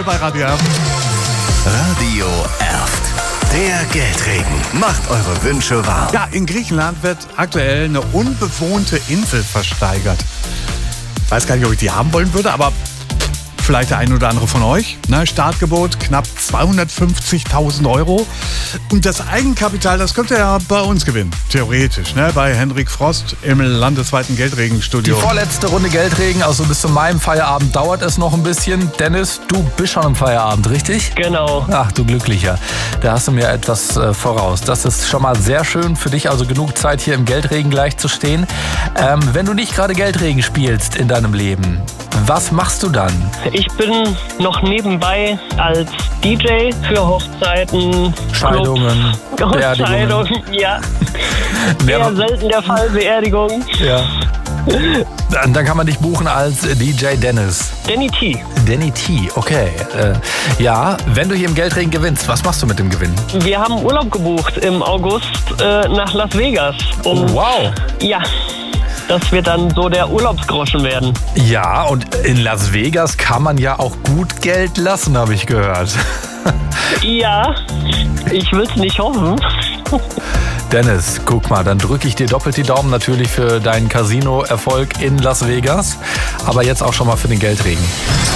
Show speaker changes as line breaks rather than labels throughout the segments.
hier bei Radio Erft.
Radio Erft. Der Geldregen macht eure Wünsche wahr.
Ja, in Griechenland wird aktuell eine unbewohnte Insel versteigert. Ich weiß gar nicht, ob ich die haben wollen würde, aber vielleicht der ein oder andere von euch. Startgebot knapp 250.000 Euro. Und das Eigenkapital, das könnt ihr ja bei uns gewinnen. Theoretisch, bei Henrik Frost im landesweiten Geldregenstudio.
Die vorletzte Runde Geldregen, also bis zu meinem Feierabend dauert es noch ein bisschen. Dennis, du bist schon im Feierabend, richtig?
Genau.
Ach, du Glücklicher. Da hast du mir etwas voraus. Das ist schon mal sehr schön für dich, also genug Zeit hier im Geldregen gleich zu stehen. Wenn du nicht gerade Geldregen spielst in deinem Leben, was machst du dann?
Ich bin noch nebenbei als DJ für Hochzeiten,
Scheidungen,
Clubs,
Beerdigungen.
Hochscheidungen, ja. Sehr selten der Fall, Beerdigung.
Ja. Dann kann man dich buchen als DJ Dennis.
Danny T.
Danny T, okay. Ja, wenn du hier im Geldregen gewinnst, was machst du mit dem Gewinn?
Wir haben Urlaub gebucht im August nach Las Vegas.
Wow.
Ja. Das wird dann so der Urlaubsgroschen werden.
Ja, und in Las Vegas kann man ja auch gut Geld lassen, habe ich gehört.
Ja, ich will es nicht hoffen.
Dennis, guck mal, dann drücke ich dir doppelt die Daumen natürlich für deinen Casino-Erfolg in Las Vegas, aber jetzt auch schon mal für den Geldregen.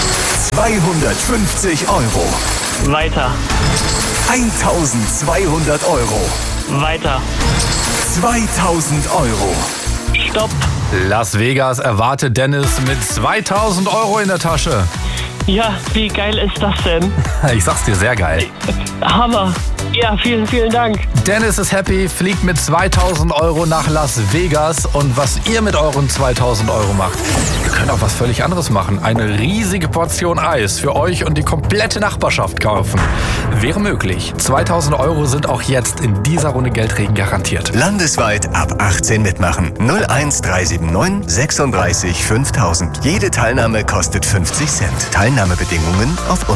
250 Euro.
Weiter.
1.200 Euro.
Weiter.
2.000 Euro.
Stopp.
Las Vegas erwartet Dennis mit 2.000 Euro in der Tasche.
Ja, wie geil ist das denn?
Ich sag's dir, sehr geil.
Hammer. Ja, vielen, vielen Dank.
Dennis ist happy, fliegt mit 2.000 Euro nach Las Vegas. Und was ihr mit euren 2.000 Euro macht, ihr könnt auch was völlig anderes machen. Eine riesige Portion Eis für euch und die komplette Nachbarschaft kaufen. Wäre möglich. 2.000 Euro sind auch jetzt in dieser Runde Geldregen garantiert.
Landesweit ab 18 mitmachen. 01379 36 5000. Jede Teilnahme kostet 50 Cent. Teilnahmebedingungen auf